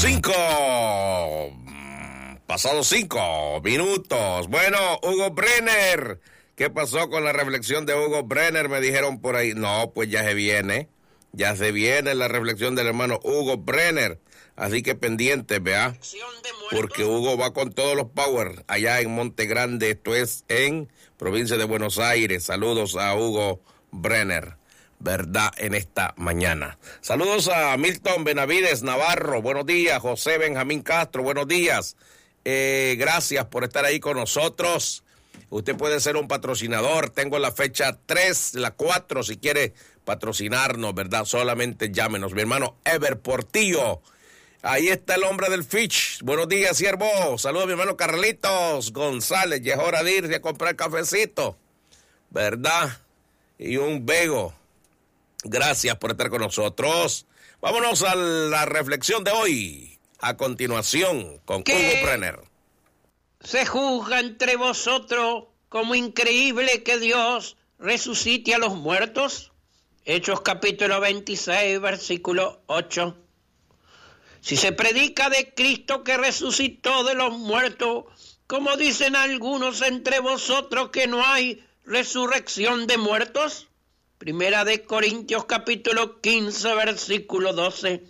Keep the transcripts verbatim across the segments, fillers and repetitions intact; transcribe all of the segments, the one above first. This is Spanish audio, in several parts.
Cinco. Pasados cinco minutos. Bueno, Hugo Brenner. ¿Qué pasó con la reflexión de Hugo Brenner? Me dijeron por ahí. No, pues ya se viene. Ya se viene la reflexión del hermano Hugo Brenner. Así que pendientes, vea. Porque Hugo va con todos los power allá en Monte Grande. Esto es en provincia de Buenos Aires. Saludos a Hugo Brenner. Verdad en esta mañana. Saludos a Milton Benavides Navarro. Buenos días. José Benjamín Castro. Buenos días. Eh, gracias por estar ahí con nosotros. Usted puede ser un patrocinador. Tengo la fecha tres, la cuatro, si quiere patrocinarnos, ¿verdad? Solamente llámenos. Mi hermano Ever Portillo. Ahí está el hombre del Fitch. Buenos días, siervo. Saludos a mi hermano Carlitos González. Ya es hora de irse a comprar cafecito, ¿verdad? Y un vego. Gracias por estar con nosotros. Vámonos a la reflexión de hoy. A continuación, con Hugo Brenner. Se juzga entre vosotros como increíble que Dios resucite a los muertos. Hechos capítulo veintiséis, versículo ocho. Si se predica de Cristo que resucitó de los muertos, como dicen algunos entre vosotros que no hay resurrección de muertos. Primera de Corintios capítulo quince, versículo doce.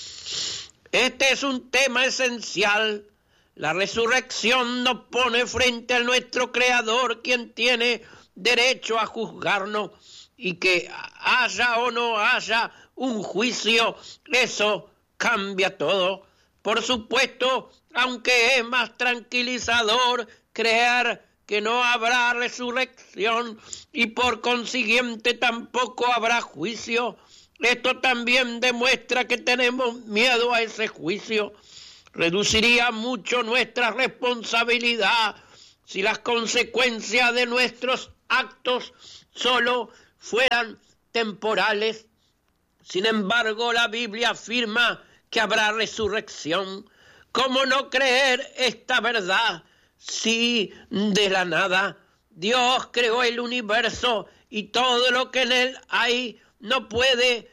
Este es un tema esencial. La resurrección nos pone frente a nuestro Creador, quien tiene derecho a juzgarnos, y que haya o no haya un juicio, eso cambia todo. Por supuesto, aunque es más tranquilizador creer que no habrá resurrección y por consiguiente tampoco habrá juicio, esto también demuestra que tenemos miedo a ese juicio. Reduciría mucho nuestra responsabilidad si las consecuencias de nuestros actos solo fueran temporales. Sin embargo, la Biblia afirma que habrá resurrección. ¿Cómo no creer esta verdad si de la nada Dios creó el universo y todo lo que en él hay no puede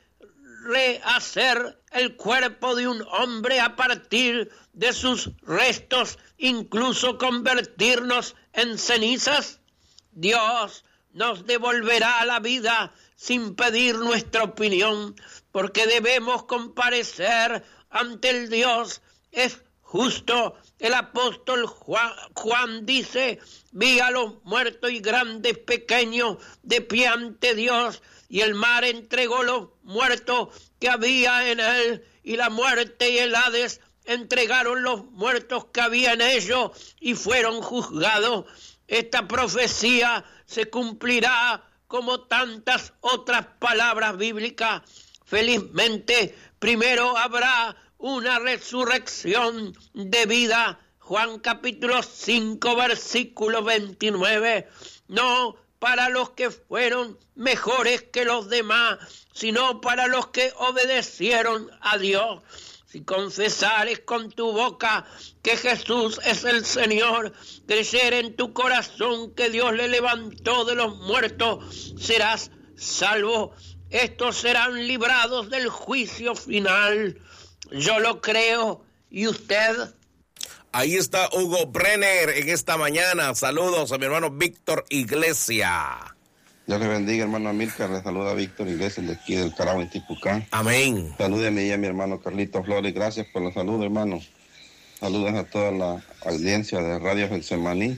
rehacer el cuerpo de un hombre a partir de sus restos, incluso convertirnos en cenizas? Dios nos devolverá la vida sin pedir nuestra opinión, porque debemos comparecer ante el Dios es justo. El apóstol Juan, Juan dice: vi a los muertos y grandes, pequeños, de pie ante Dios, y el mar entregó los muertos que había en él, y la muerte y el Hades entregaron los muertos que había en ellos, y fueron juzgados. Esta profecía se cumplirá como tantas otras palabras bíblicas. Felizmente, primero habrá una resurrección de vida. Juan capítulo cinco, versículo veintinueve. No para los que fueron mejores que los demás, sino para los que obedecieron a Dios. Si confesares con tu boca que Jesús es el Señor, creer en tu corazón que Dios le levantó de los muertos, serás salvo. Estos serán librados del juicio final. Yo lo creo. ¿Y usted? Ahí está Hugo Brenner en esta mañana. Saludos a mi hermano Víctor Iglesia. Dios le bendiga, hermano Amílcar. Le saluda Víctor Iglesias de aquí del Carao, en Tipucán. Amén. Salúdeme y a mi hermano Carlito Flores. Gracias por la salud, hermano. Saludos a toda la audiencia de Radio Getsemaní.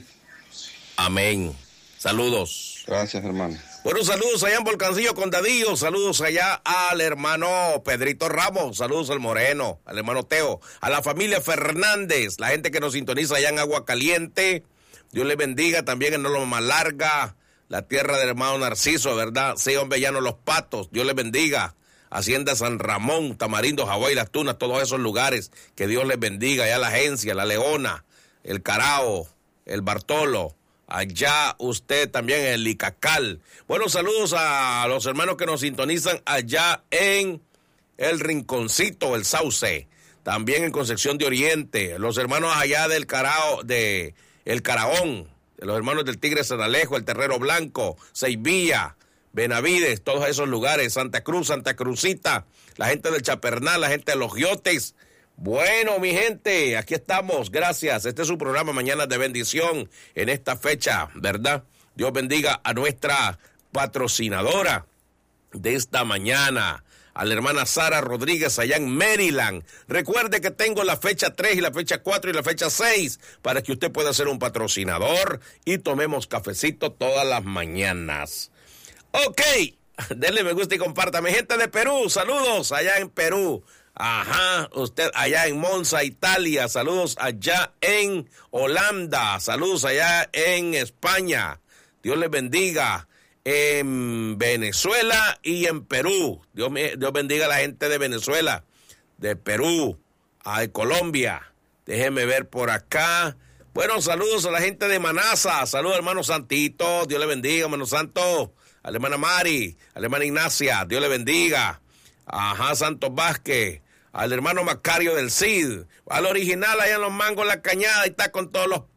Amén. Saludos. Gracias, hermano. Bueno, saludos allá en Volcancillo, Condadillo. Saludos allá al hermano Pedrito Ramos. Saludos al Moreno, al hermano Teo, a la familia Fernández, la gente que nos sintoniza allá en Agua Caliente. Dios les bendiga. También en Loma Larga, la tierra del hermano Narciso, ¿verdad? Sí, hombre, llano Los Patos. Dios les bendiga. Hacienda San Ramón, Tamarindo, Hawái, Las Tunas, todos esos lugares. Que Dios les bendiga. Allá la Agencia, la Leona, el Carao, el Bartolo. Allá usted también en el Icacal. Bueno, saludos a los hermanos que nos sintonizan allá en el Rinconcito, el Sauce. También en Concepción de Oriente. Los hermanos allá del Carao, de el Caraón. De los hermanos del Tigre San Alejo, el Terrero Blanco, Seivilla, Benavides, todos esos lugares. Santa Cruz, Santa Cruzita. La gente del Chapernal, la gente de Los Giotes. Bueno, mi gente, aquí estamos, gracias. Este es su programa Mañanas de Bendición en esta fecha, ¿verdad? Dios bendiga a nuestra patrocinadora de esta mañana, a la hermana Sara Rodríguez allá en Maryland. Recuerde que tengo la fecha tres y la fecha cuatro y la fecha seis para que usted pueda ser un patrocinador y tomemos cafecito todas las mañanas. Ok, denle me gusta y compártame. Gente de Perú, saludos allá en Perú. Ajá, usted allá en Monza, Italia, saludos allá en Holanda, saludos allá en España, Dios les bendiga, en Venezuela y en Perú, Dios, Dios bendiga a la gente de Venezuela, de Perú, a Colombia, déjeme ver por acá, bueno, saludos a la gente de Manasa, saludos hermano Santito, Dios le bendiga, hermano Santo, a la hermana Mari, a la hermana Ignacia, Dios le bendiga, ajá, Santos Vázquez, al hermano Macario del Cid, al original allá en Los Mangos, La Cañada, y está con todos los